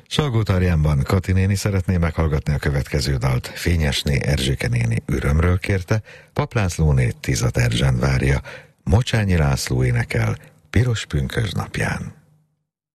Salgótarjánban Kati néni szeretné meghallgatni a következő dalt. Fényesné Erzséke néni Ürömről kérte, Pap Lászlóné Tiza Erzsán várja, Mocsányi László énekel Piros pünkösd napján.